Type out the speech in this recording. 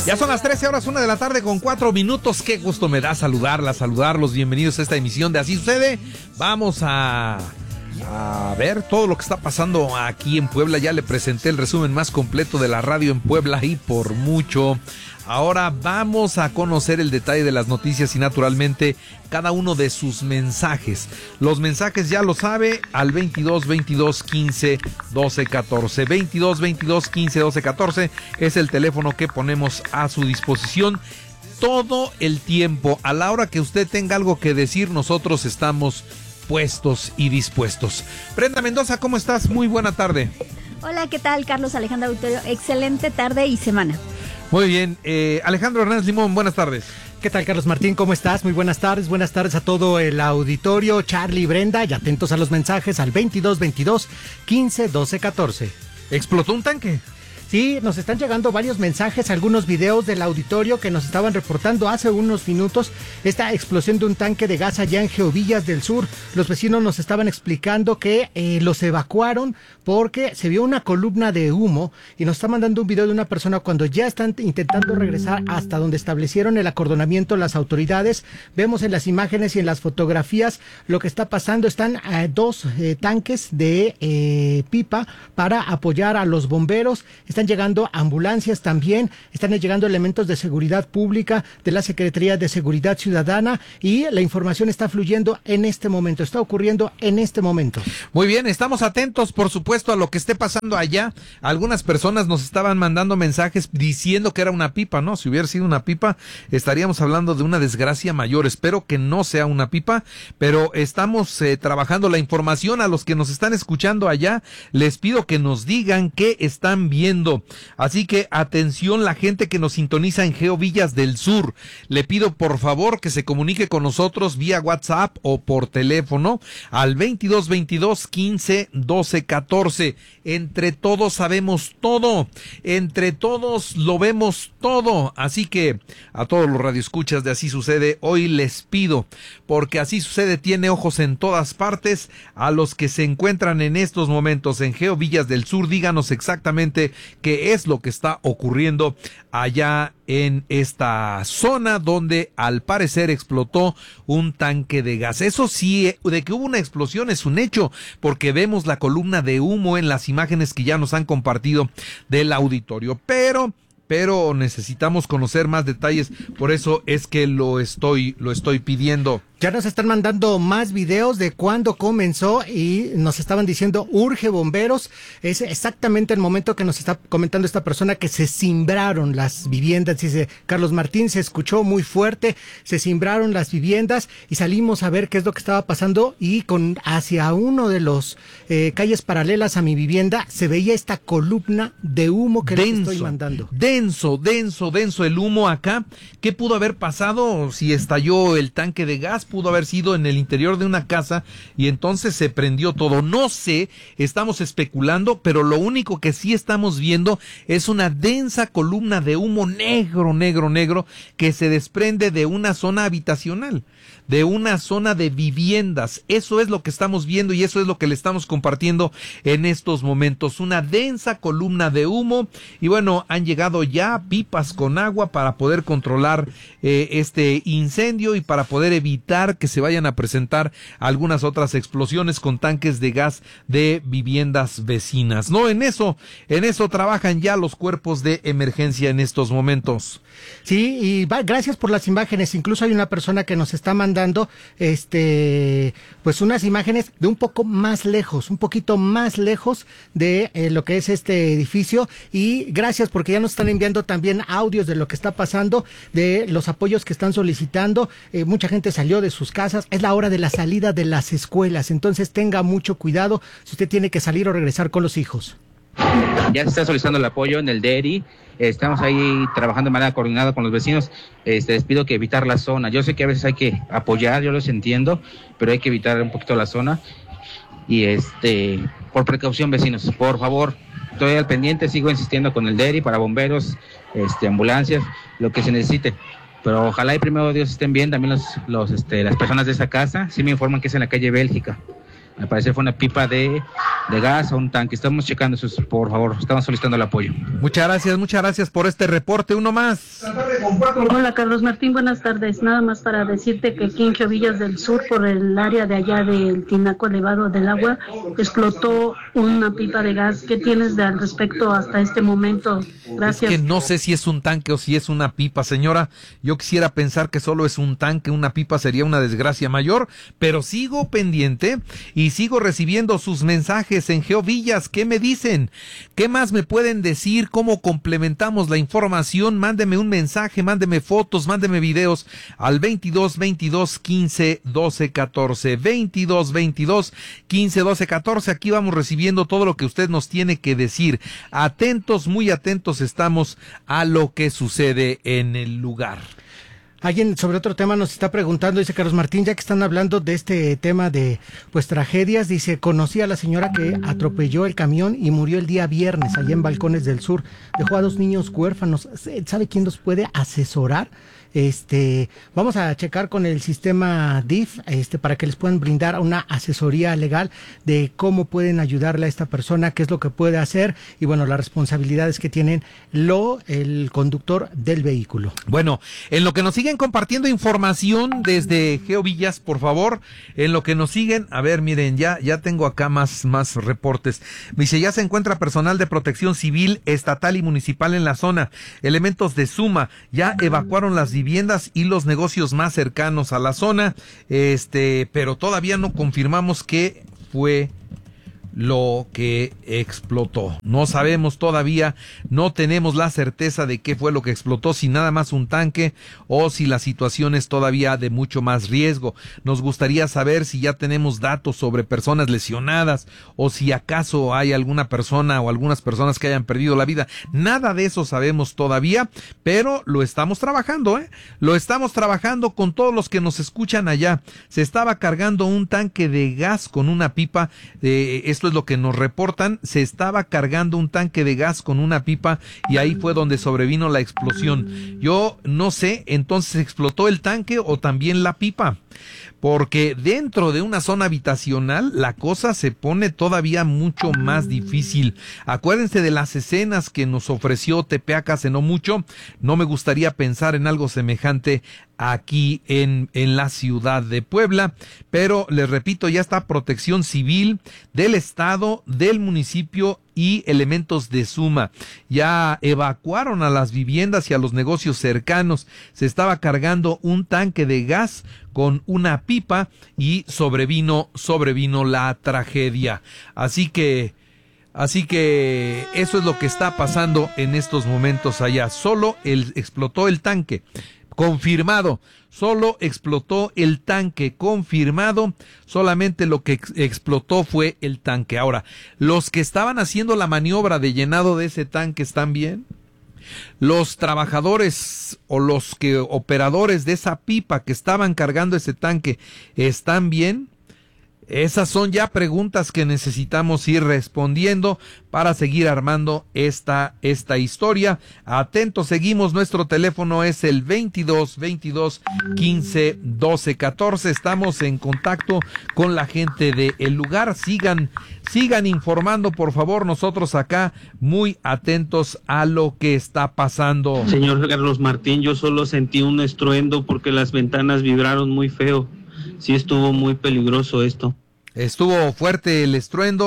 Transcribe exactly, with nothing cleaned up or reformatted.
Ya son las trece horas, una de la tarde con cuatro minutos. Qué gusto me da saludarlas, saludarlos. Bienvenidos a esta emisión de Así Sucede. Vamos a... A ver todo lo que está pasando aquí en Puebla. Ya le presenté el resumen más completo de la radio en Puebla y por mucho. Ahora vamos a conocer el detalle de las noticias y naturalmente cada uno de sus mensajes. Los mensajes ya lo sabe al veintidós, veintidós, quince, doce, catorce. veintidós, veintidós, quince, doce, catorce es el teléfono que ponemos a su disposición todo el tiempo. A la hora que usted tenga algo que decir, nosotros estamos puestos y dispuestos. Brenda Mendoza, ¿cómo estás? Muy buena tarde. Hola, ¿qué tal? Carlos Alejandro Auditorio, excelente tarde y semana. Muy bien, eh, Alejandro Hernández Limón, buenas tardes. ¿Qué tal, Carlos Martín? ¿Cómo estás? Muy buenas tardes, buenas tardes a todo el auditorio, Charlie y Brenda, y atentos a los mensajes al veintidós, veintidós, quince, doce, catorce. ¿Explotó un tanque? Sí, nos están llegando varios mensajes, algunos videos del auditorio que nos estaban reportando hace unos minutos esta explosión de un tanque de gas allá en Geovillas del Sur. Los vecinos nos estaban explicando que eh, los evacuaron porque se vio una columna de humo y nos está mandando un video de una persona cuando ya están intentando regresar hasta donde establecieron el acordonamiento las autoridades. Vemos en las imágenes y en las fotografías lo que está pasando. Están eh, dos eh, tanques de eh, pipa para apoyar a los bomberos. Están llegando ambulancias también, están llegando elementos de seguridad pública de la Secretaría de Seguridad Ciudadana y la información está fluyendo en este momento, está ocurriendo en este momento. Muy bien, estamos atentos por supuesto a lo que esté pasando allá. Algunas personas nos estaban mandando mensajes diciendo que era una pipa, ¿no? Si hubiera sido una pipa estaríamos hablando de una desgracia mayor. Espero que no sea una pipa, pero estamos eh, trabajando la información. A los que nos están escuchando allá les pido que nos digan qué están viendo. Así que atención la gente que nos sintoniza en Geovillas del Sur. Le pido por favor que se comunique con nosotros vía WhatsApp o por teléfono al veintidós, veintidós, quince, doce, catorce. Entre todos sabemos todo. Entre todos lo vemos todo. Así que a todos los radioescuchas de Así Sucede, hoy les pido, porque Así Sucede tiene ojos en todas partes. A los que se encuentran en estos momentos en Geovillas del Sur, díganos exactamente qué es lo que está ocurriendo allá en esta zona donde al parecer explotó un tanque de gas. Eso sí, de que hubo una explosión es un hecho, porque vemos la columna de humo en las imágenes que ya nos han compartido del auditorio, pero pero necesitamos conocer más detalles, por eso es que lo estoy lo estoy pidiendo. Ya nos están mandando más videos de cuándo comenzó y nos estaban diciendo urge bomberos. Es exactamente el momento que nos está comentando esta persona que se cimbraron las viviendas. Dice Carlos Martín, se escuchó muy fuerte, se cimbraron las viviendas y salimos a ver qué es lo que estaba pasando y con hacia uno de los eh, calles paralelas a mi vivienda se veía esta columna de humo que les estoy mandando. Denso, denso, denso el humo acá. ¿Qué pudo haber pasado si estalló el tanque de gas? Pudo haber sido en el interior de una casa y entonces se prendió todo. No sé, estamos especulando, pero lo único que sí estamos viendo es una densa columna de humo negro, negro, negro que se desprende de una zona habitacional, de una zona de viviendas. Eso es lo que estamos viendo y eso es lo que le estamos compartiendo en estos momentos. Una densa columna de humo y bueno, han llegado ya pipas con agua para poder controlar eh, este incendio y para poder evitar que se vayan a presentar algunas otras explosiones con tanques de gas de viviendas vecinas. No, en eso, en eso trabajan ya los cuerpos de emergencia en estos momentos. Sí, y va, gracias por las imágenes. Incluso hay una persona que nos está mandando, este, pues unas imágenes de un poco más lejos, un poquito más lejos de eh, lo que es este edificio. Y gracias porque ya nos están enviando también audios de lo que está pasando, de los apoyos que están solicitando. Eh, mucha gente salió de sus casas, es la hora de la salida de las escuelas, entonces tenga mucho cuidado si usted tiene que salir o regresar con los hijos. Ya se está solicitando el apoyo en el D E R I, estamos ahí trabajando de manera coordinada con los vecinos. Este, les pido que evitar la zona, yo sé que a veces hay que apoyar, yo los entiendo, pero hay que evitar un poquito la zona y este, por precaución vecinos, por favor, estoy al pendiente, sigo insistiendo con el D E R I para bomberos, este, ambulancias, lo que se necesite. Pero ojalá y primero Dios estén bien también los, los, este, las personas de esa casa. Sí me informan que es en la calle Bélgica. Al parecer fue una pipa de, de gas o un tanque. Estamos checando eso, por favor, estamos solicitando el apoyo. Muchas gracias, muchas gracias por este reporte. Uno más. Hola Carlos Martín, buenas tardes. Nada más para decirte que aquí en Geovillas del Sur, por el área de allá del tinaco elevado del agua, explotó una pipa de gas. ¿Qué tienes de al respecto hasta este momento? Gracias. Es que no sé si es un tanque o si es una pipa, señora. Yo quisiera pensar que solo es un tanque, una pipa sería una desgracia mayor, pero sigo pendiente y sigo recibiendo sus mensajes en Geovillas. ¿Qué me dicen? ¿Qué más me pueden decir? ¿Cómo complementamos la información? Mándeme un mensaje, mándeme fotos, mándeme videos al veintidós veintidós quince doce catorce, veintidós veintidós quince doce catorce. Aquí vamos recibiendo todo lo que usted nos tiene que decir. Atentos, muy atentos estamos a lo que sucede en el lugar. Alguien sobre otro tema nos está preguntando, dice Carlos Martín, ya que están hablando de este tema de pues tragedias, dice, conocí a la señora que atropelló el camión y murió el día viernes allá en Balcones del Sur, dejó a dos niños huérfanos. ¿Sabe quién nos puede asesorar? Este, vamos a checar con el sistema D I F, este, para que les puedan brindar una asesoría legal de cómo pueden ayudarle a esta persona, qué es lo que puede hacer y bueno, las responsabilidades que tienen lo, el conductor del vehículo. Bueno, en lo que nos siguen compartiendo información desde Geovillas, por favor, en lo que nos siguen, a ver, miren, ya, ya tengo acá más, más reportes. Dice, ya se encuentra personal de protección civil, estatal y municipal en la zona, elementos de Suma, ya evacuaron las viviendas y los negocios más cercanos a la zona, este, pero todavía no confirmamos qué fue lo que explotó. No sabemos todavía, no tenemos la certeza de qué fue lo que explotó, si nada más un tanque o si la situación es todavía de mucho más riesgo. Nos gustaría saber si ya tenemos datos sobre personas lesionadas o si acaso hay alguna persona o algunas personas que hayan perdido la vida. Nada de eso sabemos todavía, pero lo estamos trabajando, ¿eh? Lo estamos trabajando con todos los que nos escuchan allá. Se estaba cargando un tanque de gas con una pipa, eh, esto es lo que nos reportan, se estaba cargando un tanque de gas con una pipa y ahí fue donde sobrevino la explosión. Yo no sé, entonces explotó el tanque o también la pipa, porque dentro de una zona habitacional la cosa se pone todavía mucho más difícil. Acuérdense de las escenas que nos ofreció Tepeaca hace no mucho. No me gustaría pensar en algo semejante aquí en, en la ciudad de Puebla, pero les repito, ya está Protección Civil del Estado, del municipio y elementos de Suma. Ya evacuaron a las viviendas y a los negocios cercanos. Se estaba cargando un tanque de gas con una pipa y sobrevino, sobrevino la tragedia. Así que, así que eso es lo que está pasando en estos momentos allá. Solo el, explotó el tanque. Confirmado, solo explotó el tanque, confirmado, solamente lo que ex- explotó fue el tanque. Ahora, los que estaban haciendo la maniobra de llenado de ese tanque, ¿están bien? Los trabajadores o los que operadores de esa pipa que estaban cargando ese tanque, ¿están bien? Esas son ya preguntas que necesitamos ir respondiendo para seguir armando esta, esta historia. Atentos, seguimos, nuestro teléfono es el veintidós veintidós quince doce catorce. Estamos en contacto con la gente del lugar. Sigan, sigan informando, por favor, nosotros acá muy atentos a lo que está pasando. Señor Carlos Martín, yo solo sentí un estruendo porque las ventanas vibraron muy feo. Sí estuvo muy peligroso esto. Estuvo fuerte el estruendo.